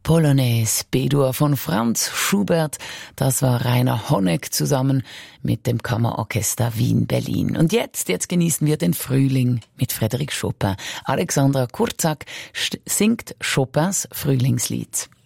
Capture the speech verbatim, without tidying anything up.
Polonaise B-Dur von Franz Schubert. Das war Rainer Honeck zusammen mit dem Kammerorchester Wien-Berlin. Und jetzt, jetzt genießen wir den Frühling mit Frédéric Chopin. Alexandra Kurzak singt Chopins Frühlingslied.